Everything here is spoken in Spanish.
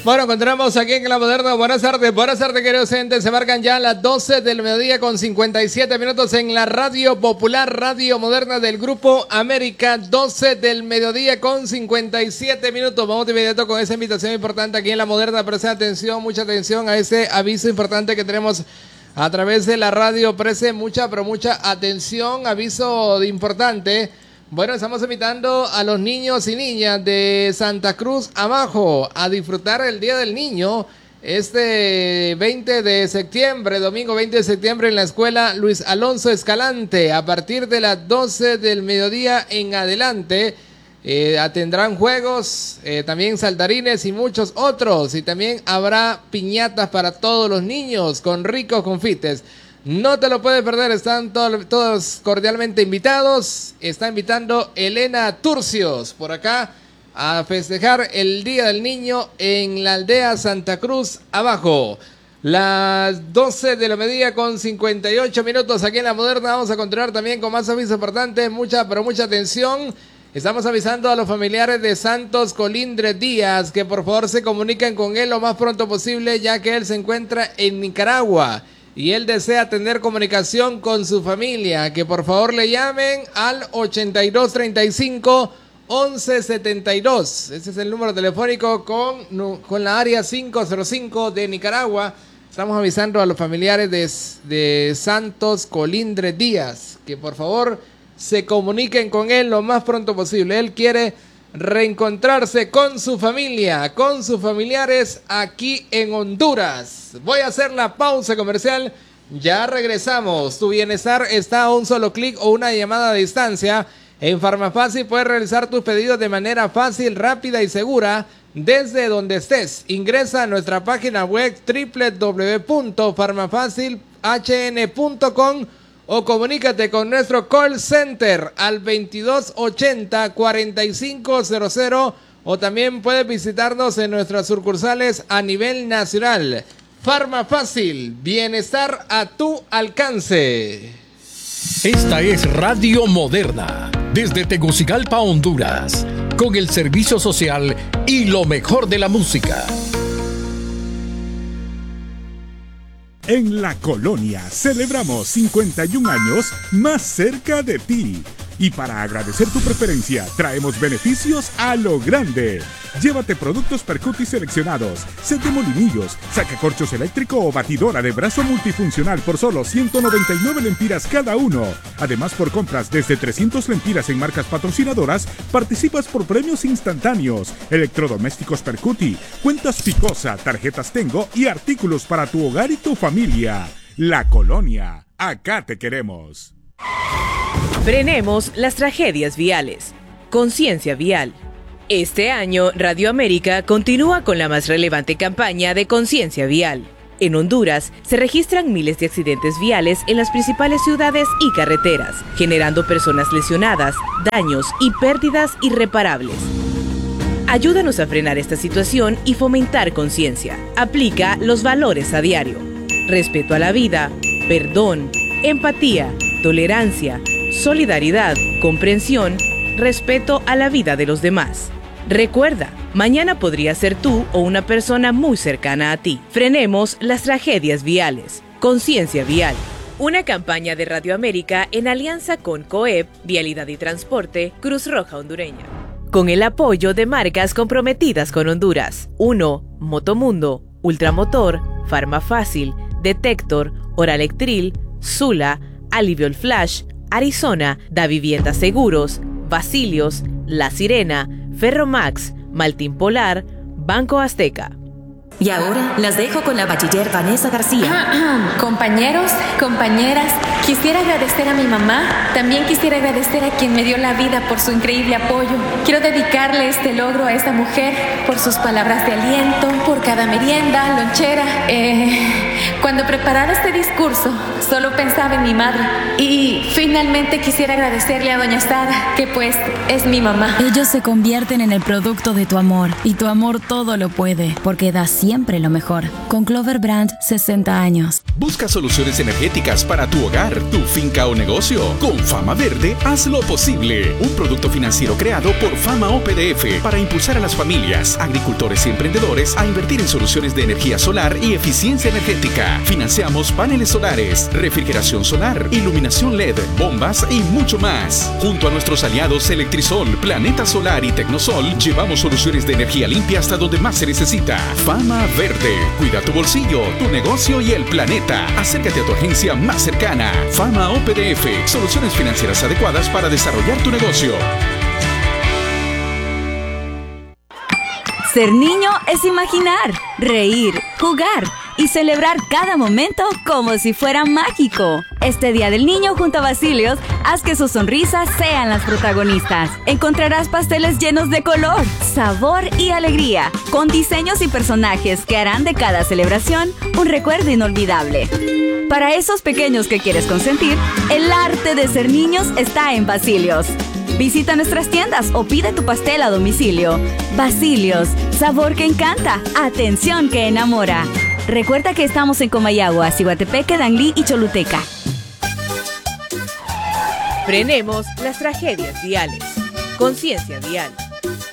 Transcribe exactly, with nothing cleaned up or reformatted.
Bueno, encontramos aquí en La Moderna. Buenas tardes, buenas tardes, queridos oyentes. Se marcan ya las doce del mediodía con cincuenta y siete minutos en la Radio Popular, Radio Moderna del Grupo América. doce del mediodía con cincuenta y siete minutos. Vamos de inmediato con esa invitación importante aquí en La Moderna. Preste atención, mucha atención a ese aviso importante que tenemos a través de la radio. Preste mucha, pero mucha atención. Aviso importante. Bueno, estamos invitando a los niños y niñas de Santa Cruz Abajo a disfrutar el Día del Niño este veinte de septiembre, domingo veinte de septiembre en la escuela Luis Alonso Escalante. A partir de las doce del mediodía en adelante eh, tendrán juegos, eh, también saltarines y muchos otros. Y también habrá piñatas para todos los niños con ricos confites. No te lo puedes perder, están to- todos cordialmente invitados. Está invitando Elena Turcios por acá a festejar el Día del Niño en la aldea Santa Cruz Abajo. Las doce de la mediodía con cincuenta y ocho minutos aquí en La Moderna. Vamos a continuar también con más avisos importantes. Mucha, pero mucha atención. Estamos avisando a los familiares de Santos Colindre Díaz que por favor se comuniquen con él lo más pronto posible, ya que él se encuentra en Nicaragua y él desea tener comunicación con su familia. Que por favor le llamen al ochenta y dos treinta y cinco once setenta y dos. Ese es el número telefónico con, con la área cinco cero cinco de Nicaragua. Estamos avisando a los familiares de, de Santos Colindre Díaz que por favor se comuniquen con él lo más pronto posible. Él quiere reencontrarse con su familia, con sus familiares aquí en Honduras. Voy a hacer la pausa comercial. Ya regresamos. Tu bienestar está a un solo clic o una llamada a distancia. En Farmafácil puedes realizar tus pedidos de manera fácil, rápida y segura desde donde estés. Ingresa a nuestra página web doble u doble u doble u punto farmafacil h n punto com o comunícate con nuestro call center al veintidós ochenta cuarenta y cinco cero cero o también puedes visitarnos en nuestras sucursales a nivel nacional. Farmafácil, bienestar a tu alcance. Esta es Radio Moderna, desde Tegucigalpa, Honduras, con el servicio social y lo mejor de la música. En La Colonia celebramos cincuenta y un años más cerca de ti. Y para agradecer tu preferencia, traemos beneficios a lo grande. Llévate productos Percuti seleccionados, set de molinillos, sacacorchos eléctrico o batidora de brazo multifuncional por solo ciento noventa y nueve lempiras cada uno. Además, por compras desde trescientas lempiras en marcas patrocinadoras, participas por premios instantáneos, electrodomésticos Percuti, cuentas Picosa, tarjetas Tengo y artículos para tu hogar y tu familia. La Colonia, acá te queremos. Frenemos las tragedias viales. Conciencia vial. Este año, Radio América continúa con la más relevante campaña de conciencia vial. En Honduras, se registran miles de accidentes viales en las principales ciudades y carreteras, generando personas lesionadas, daños y pérdidas irreparables. Ayúdanos a frenar esta situación y fomentar conciencia. Aplica los valores a diario: respeto a la vida, perdón, empatía, tolerancia, solidaridad, comprensión, respeto a la vida de los demás. Recuerda, mañana podría ser tú o una persona muy cercana a ti. Frenemos las tragedias viales. Conciencia vial. Una campaña de Radio América en alianza con COEP, Vialidad y Transporte, Cruz Roja Hondureña. Con el apoyo de marcas comprometidas con Honduras. uno. Motomundo, Ultramotor, Farmafácil, Detector, Oralectril, Zula, Aliviol Flash, Arizona, Da Vivienda Seguros, Basilios, La Sirena, Ferromax, Maltín Polar, Banco Azteca. Y ahora las dejo con la bachiller Vanessa García. Compañeros, compañeras, quisiera agradecer a mi mamá. También quisiera agradecer a quien me dio la vida por su increíble apoyo. Quiero dedicarle este logro a esta mujer por sus palabras de aliento, por cada merienda, lonchera. Eh, cuando preparaba este discurso, solo pensaba en mi madre. Y finalmente quisiera agradecerle a doña Sara, que pues es mi mamá. Ellos se convierten en el producto de tu amor, y tu amor todo lo puede, porque da siempre siempre lo mejor. Con Clover Brand, sesenta años. Busca soluciones energéticas para tu hogar, tu finca o negocio. Con Fama Verde, haz lo posible. Un producto financiero creado por Fama O P D F para impulsar a las familias, agricultores y emprendedores a invertir en soluciones de energía solar y eficiencia energética. Financiamos paneles solares, refrigeración solar, iluminación L E D, bombas y mucho más. Junto a nuestros aliados Electrisol, Planeta Solar y Tecnosol, llevamos soluciones de energía limpia hasta donde más se necesita. Fama Verde. Cuida tu bolsillo, tu negocio y el planeta. Acércate a tu agencia más cercana. Fama O P D F. Soluciones financieras adecuadas para desarrollar tu negocio. Ser niño es imaginar, reír, jugar y celebrar cada momento como si fuera mágico. Este Día del Niño junto a Basilios, haz que sus sonrisas sean las protagonistas. Encontrarás pasteles llenos de color, sabor y alegría, con diseños y personajes que harán de cada celebración un recuerdo inolvidable. Para esos pequeños que quieres consentir, el arte de ser niños está en Basilios. Visita nuestras tiendas o pide tu pastel a domicilio. Basilios, sabor que encanta, atención que enamora. Recuerda que estamos en Comayagua, Ciguatepeque, Danlí y Choluteca. Frenemos las tragedias viales. Conciencia vial.